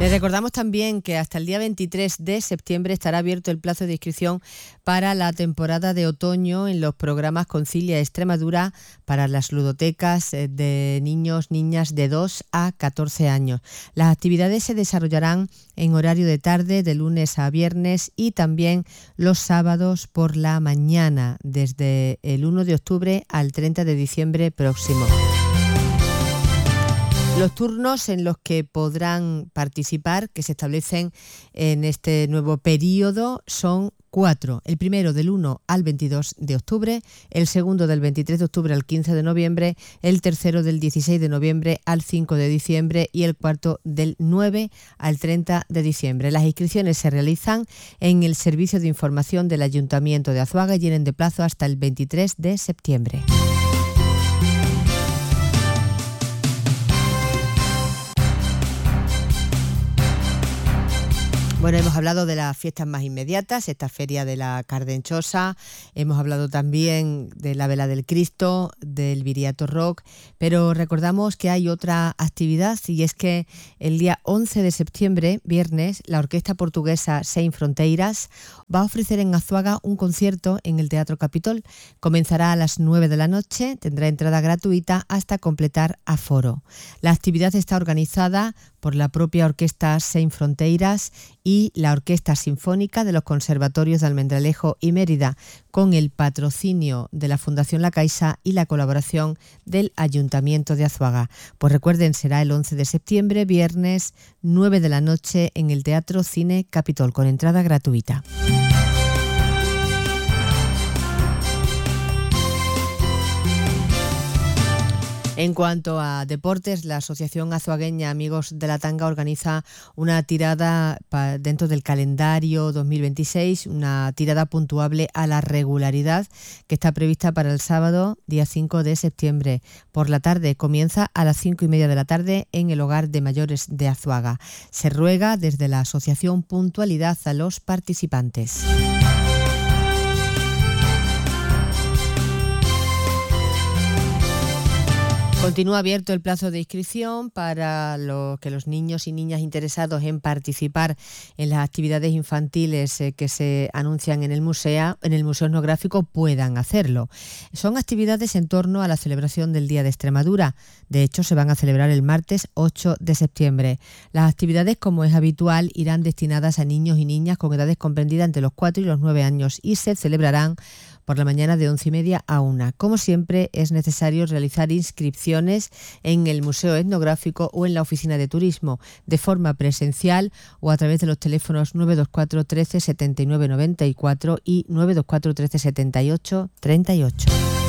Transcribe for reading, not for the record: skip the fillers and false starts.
Les recordamos también que hasta el día 23 de septiembre estará abierto el plazo de inscripción para la temporada de otoño en los programas Concilia Extremadura para las ludotecas de niños, niñas de 2 a 14 años. Las actividades se desarrollarán en horario de tarde, de lunes a viernes y también los sábados por la mañana, desde el 1 de octubre al 30 de diciembre próximo. Los turnos en los que podrán participar, que se establecen en este nuevo periodo, son 4. El primero del 1 al 22 de octubre, el segundo del 23 de octubre al 15 de noviembre, el tercero del 16 de noviembre al 5 de diciembre y el cuarto del 9 al 30 de diciembre. Las inscripciones se realizan en el Servicio de Información del Ayuntamiento de Azuaga y tienen de plazo hasta el 23 de septiembre. Bueno, hemos hablado de las fiestas más inmediatas, esta feria de la Cardenchosa, hemos hablado también de la Vela del Cristo, del Viriato Rock, pero recordamos que hay otra actividad y es que el día 11 de septiembre, viernes, la orquesta portuguesa Sem Fronteiras va a ofrecer en Azuaga un concierto en el Teatro Capitol. Comenzará a las 9 de la noche, tendrá entrada gratuita hasta completar aforo. La actividad está organizada por la propia orquesta Sem Fronteiras y la Orquesta Sinfónica de los Conservatorios de Almendralejo y Mérida, con el patrocinio de la Fundación La Caixa y la colaboración del Ayuntamiento de Azuaga. Pues recuerden, será el 11 de septiembre, viernes, 9 de la noche, en el Teatro Cine Capitol, con entrada gratuita. En cuanto a deportes, la Asociación Azuagueña Amigos de la Tanga organiza una tirada dentro del calendario 2026, una tirada puntuable a la regularidad que está prevista para el sábado, día 5 de septiembre. Por la tarde comienza a las 5:30 de la tarde en el Hogar de Mayores de Azuaga. Se ruega desde la asociación puntualidad a los participantes. Continúa abierto el plazo de inscripción para que los niños y niñas interesados en participar en las actividades infantiles que se anuncian en el Museo Etnográfico puedan hacerlo. Son actividades en torno a la celebración del Día de Extremadura. De hecho, se van a celebrar el martes 8 de septiembre. Las actividades, como es habitual, irán destinadas a niños y niñas con edades comprendidas entre los 4 y los 9 años y se celebrarán por la mañana de 11:30 a 1. Como siempre, es necesario realizar inscripciones en el Museo Etnográfico o en la Oficina de Turismo, de forma presencial o a través de los teléfonos 924 13 79 94 y 924 13 78 38.